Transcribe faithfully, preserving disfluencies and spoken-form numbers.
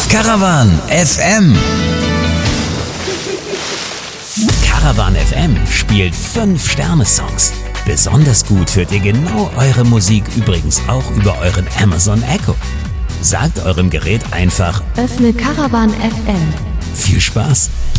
Caravan F M. Caravan F M spielt fünf Sterne Songs. Besonders gut hört ihr genau eure Musik übrigens auch über euren Amazon Echo. Sagt eurem Gerät einfach: Öffne Caravan F M. Viel Spaß!